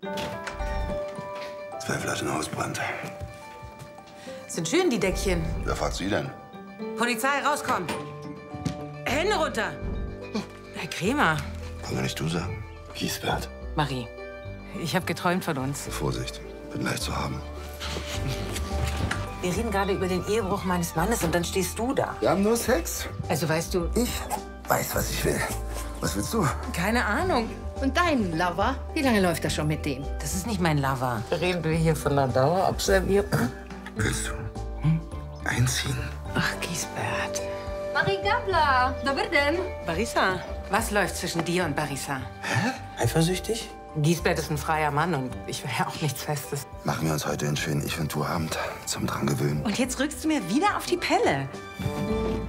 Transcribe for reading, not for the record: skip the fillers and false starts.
2 Flaschen Hausbrand. Sind schön, die Deckchen. Wer fragt Sie denn? Polizei, rauskommen. Hände runter. Herr Krämer. Kann doch nicht du sagen. Giesbert. Marie, ich habe geträumt von uns. Vorsicht, bin leicht zu haben. Wir reden gerade über den Ehebruch meines Mannes und dann stehst du da. Wir haben nur Sex. Also weißt du... Ich weiß, was ich will. Was willst du? Keine Ahnung. Und dein Lover? Wie lange läuft das schon mit dem? Das ist nicht mein Lover. Reden wir hier von einer Dauerobservierten? Willst du einziehen? Ach, Giesbert. Marie Gabler, dobry den. Barissa, was läuft zwischen dir und Barissa? Hä? Eifersüchtig? Giesbert ist ein freier Mann und ich will ja auch nichts Festes. Machen wir uns heute einen schönen Ich-und-Du-Abend zum dran gewöhnen. Und jetzt rückst du mir wieder auf die Pelle.